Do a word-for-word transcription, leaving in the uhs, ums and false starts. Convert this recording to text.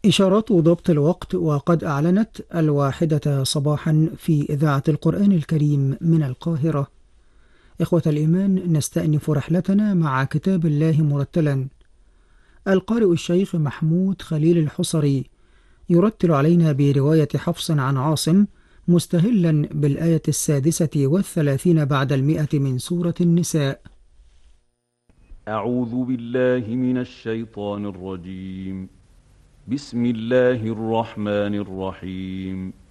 إشارات ضبط الوقت، وقد أعلنت الواحدة صباحا في إذاعة القرآن الكريم من القاهرة. إخوة الإيمان، نستأنف رحلتنا مع كتاب الله مرتلا. القارئ الشيخ محمود خليل الحصري يرتل علينا برواية حفص عن عاصم، مستهلا بالآية السادسة والثلاثين بعد المئة من سورة النساء. أعوذ بالله من الشيطان الرجيم. بسم الله الرحمن الرحيم.